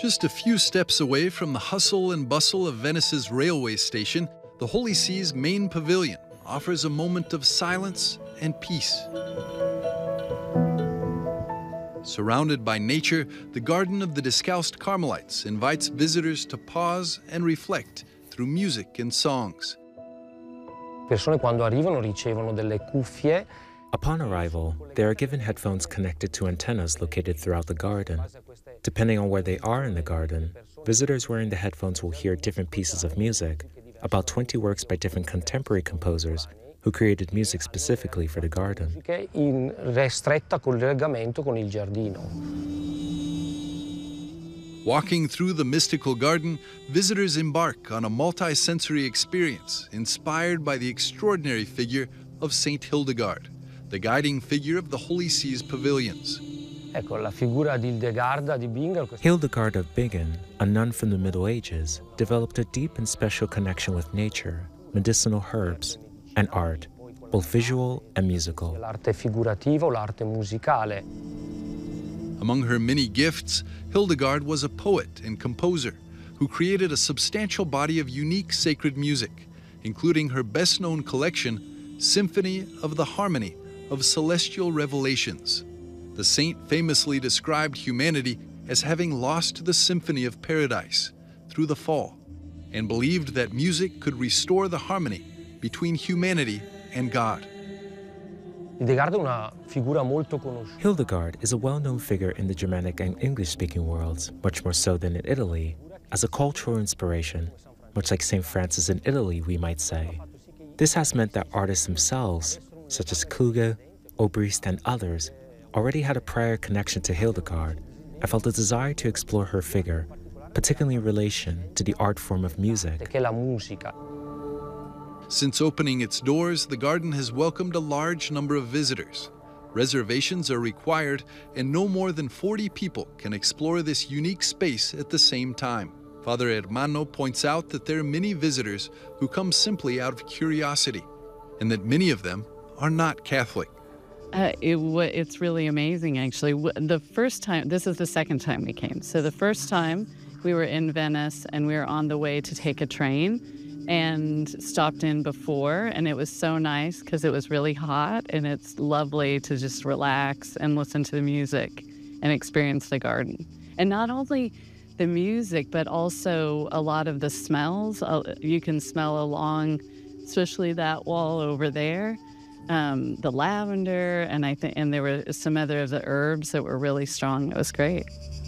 Just a few steps away from the hustle and bustle of Venice's railway station, the Holy See's main pavilion offers a moment of silence and peace. Surrounded by nature, the Garden of the Discalced Carmelites invites visitors to pause and reflect through music and songs. Persone quando arrivano ricevono delle cuffie. Upon arrival, they are given headphones connected to antennas located throughout the garden. Depending on where they are in the garden, visitors wearing the headphones will hear different pieces of music, about 20 works by different contemporary composers who created music specifically for the garden. In restretto collegamento con il giardino. Walking through the mystical garden, visitors embark on a multi-sensory experience inspired by the extraordinary figure of Saint Hildegard, the guiding figure of the Holy See's pavilions. Ecco, la figura di Hildegarda di Bingen. Hildegard of Bingen, a nun from the Middle Ages, developed a deep and special connection with nature, medicinal herbs, and art, both visual and musical. L'arte figurativa o l'arte musicale. Among her many gifts, Hildegard was a poet and composer who created a substantial body of unique sacred music, including her best-known collection, Symphony of the Harmony of Celestial Revelations. The saint famously described humanity as having lost the symphony of paradise through the fall, and believed that music could restore the harmony between humanity and God. Hildegard is a well-known figure in the Germanic and English-speaking worlds, much more so than in Italy, as a cultural inspiration, much like St. Francis in Italy, we might say. This has meant that artists themselves, such as Kluge, Obrist, and others, already had a prior connection to Hildegard and felt a desire to explore her figure, particularly in relation to the art form of music. Since opening its doors, the garden has welcomed a large number of visitors. Reservations are required, and no more than 40 people can explore this unique space at the same time. Father Hermano points out that there are many visitors who come simply out of curiosity, and that many of them are not Catholic. It's really amazing, actually. The first time, this is the second time we came. So the first time we were in Venice and we were on the way to take a train and stopped in before, and it was so nice because it was really hot, and it's lovely to just relax and listen to the music and experience the garden. And not only the music, but also a lot of the smells. You can smell along, especially that wall over there, the lavender, and there were some other of the herbs that were really strong. It was great.